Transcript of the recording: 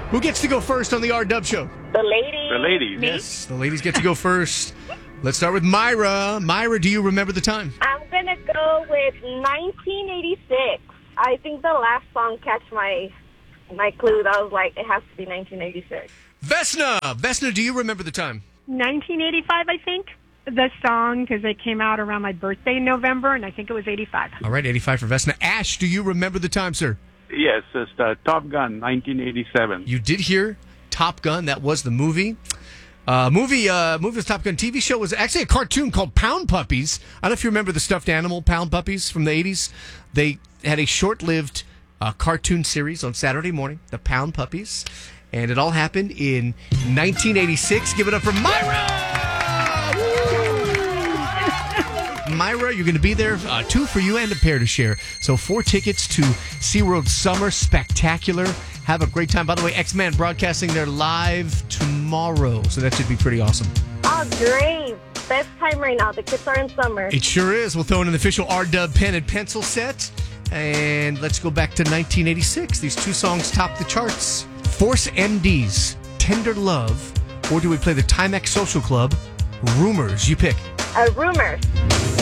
Who gets to go first on the R-Dub show? The lady. The ladies. Yes, the ladies get to go first. Let's start with Myra. Myra, do you remember the time? I'm going to go with 1986. I think the last song catch my clue. I was like, it has to be 1986. Vesna, do you remember the time? 1985, I think. The song, because it came out around my birthday in November, and I think it was 85. All right, 85 for Vesna. Ash, do you remember the time, sir? Yes, it's Top Gun, 1987. You did hear Top Gun. That was the movie. Movie was Top Gun. TV show was actually a cartoon called Pound Puppies. I don't know if you remember the stuffed animal Pound Puppies from the 80s. They had a short-lived cartoon series on Saturday morning, the Pound Puppies. And it all happened in 1986. Give it up for Myra! Myra, you're going to be there. 2 for you and a pair to share. So 4 tickets to SeaWorld Summer Spectacular. Have a great time. By the way, X-Man broadcasting their live tomorrow. So that should be pretty awesome. Oh, great. Best time right now. The kids are in summer. It sure is. We'll throw in an official R-Dub pen and pencil set. And let's go back to 1986. These 2 songs topped the charts. Force MD's Tender Love. Or do we play the Timex Social Club? Rumors. You pick. Rumors.